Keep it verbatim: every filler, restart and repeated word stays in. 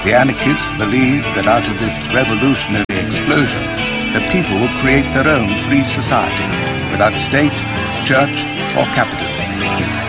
The anarchists believe that out of this revolutionary explosion, the people will create their own free society without state, church, or capitalism.